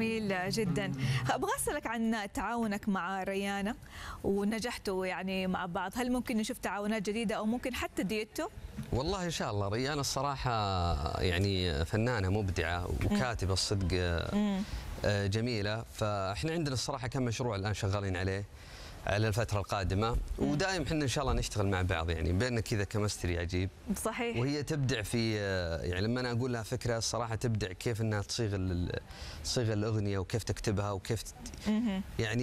جميل جدا. ابغى اسالك عن تعاونك مع ريانة ونجحتوا يعني مع بعض، هل ممكن نشوف تعاونات جديده او ممكن حتى ديتو؟ والله ان شاء الله. ريانة الصراحه يعني فنانه مبدعه وكاتبه الصدق جميله، فاحنا عندنا الصراحه كم مشروع الان شغالين عليه على الفترة القادمة، ودائم احنا ان شاء الله نشتغل مع بعض، يعني بيننا كذا كمستري عجيب. صحيح. وهي تبدع في، يعني لما انا اقول لها فكرة الصراحة تبدع كيف انها تصيغ الاغنية وكيف تكتبها وكيف يعني